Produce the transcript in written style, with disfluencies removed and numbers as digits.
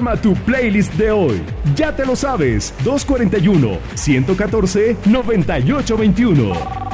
Arma tu playlist de hoy. Ya te lo sabes, 241-114-9821.